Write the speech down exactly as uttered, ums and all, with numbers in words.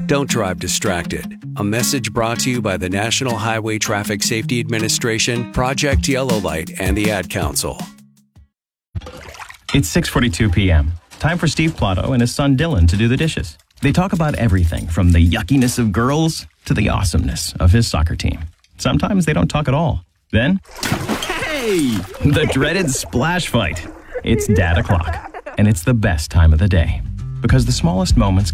Don't drive distracted. A message brought to you by the National Highway Traffic Safety Administration, Project Yellow Light, and the Ad Council. It's six forty-two p.m. Time for Steve Plotto and his son Dylan to do the dishes. They talk about everything from the yuckiness of girls to the awesomeness of his soccer team. Sometimes they don't talk at all. Then, hey, the dreaded splash fight. It's dad o'clock, and it's the best time of the day because the smallest moments